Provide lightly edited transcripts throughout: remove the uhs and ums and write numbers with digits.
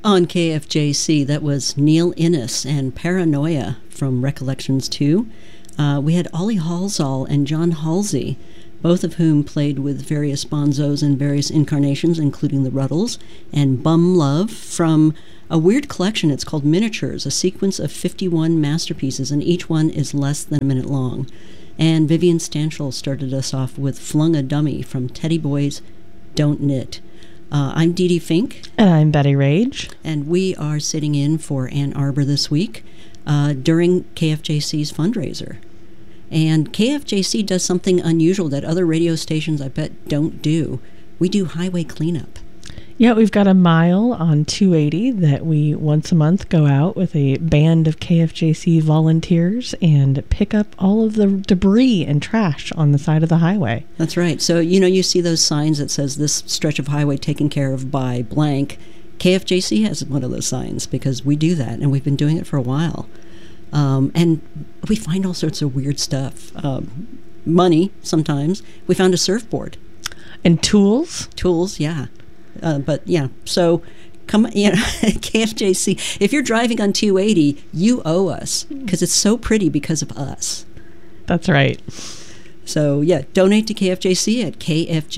On KFJC, that was Neil Innes and Paranoia from Recollections 2. We had Ollie Halsall and John Halsey, both of whom played with various bonzos in various incarnations, including the Ruddles, and Bum Love from a weird collection. It's called Miniatures, a sequence of 51 masterpieces, and each one is less than a minute long. And Vivian Stanshall started us off with Flung a Dummy from Teddy Boys Don't Knit. I'm Dee Dee Fink. And I'm Betty Rage. And we are sitting in for Ann Arbor this week during KFJC's fundraiser. And KFJC does something unusual that other radio stations, I bet, don't do. We do highway cleanup. Yeah, we've got a mile on 280 that we once a month go out with a band of KFJC volunteers and pick up all of the debris and trash on the side of the highway. That's right. So, you see those signs that says this stretch of highway taken care of by blank. KFJC has one of those signs because we do that, and we've been doing it for a while. And we find all sorts of weird stuff. Money, sometimes. We found a surfboard. And tools? Tools, yeah. But yeah, so come, KFJC, if you're driving on 280, you owe us because it's so pretty because of us. That's right. So yeah, donate to KFJC at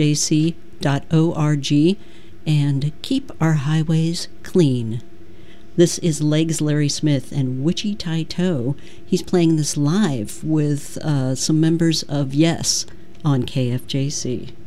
kfjc.org and keep our highways clean. This is Legs Larry Smith and Witchy Tai Toe. He's playing this live with some members of Yes on KFJC.